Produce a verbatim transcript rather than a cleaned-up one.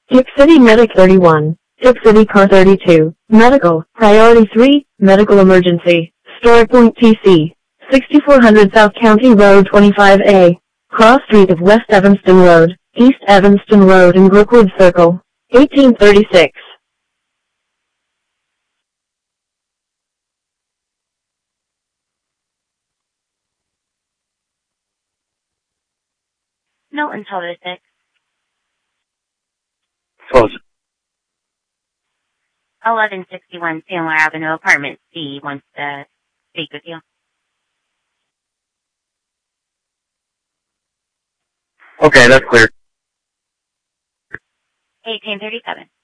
Hip City Medic thirty-one. Hip City Car thirty-two. Medical. Priority three. Medical emergency. Store Point T C. sixty-four hundred South County Road twenty-five A. Cross Street of West Evanston Road, East Evanston Road and Brookwood Circle. eighteen thirty-six. Milton Total six. Close. eleven sixty-one Sandler Avenue, Apartment C, wants to speak with you. Okay, that's clear. eighteen thirty-seven.